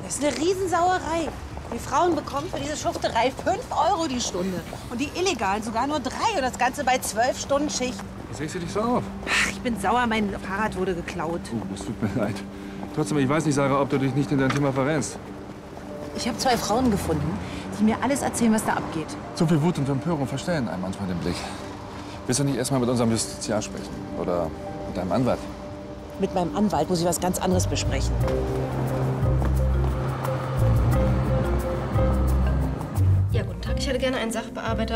Das ist eine Riesensauerei. Die Frauen bekommen für diese Schufterei 5 € die Stunde. Und die Illegalen sogar nur 3 und das Ganze bei 12 Stunden Schicht. Was regst du dich so auf? Ach, ich bin sauer, mein Fahrrad wurde geklaut. Das tut mir leid. Trotzdem, ich weiß nicht, Sarah, ob du dich nicht in dein Thema verrennst. Ich habe 2 Frauen gefunden, die mir alles erzählen, was da abgeht. So viel Wut und Empörung verstellen einem manchmal den Blick. Willst du nicht erst mal mit unserem Justiziar sprechen? Oder mit deinem Anwalt? Mit meinem Anwalt muss ich was ganz anderes besprechen. Ja, guten Tag. Ich hätte gerne einen Sachbearbeiter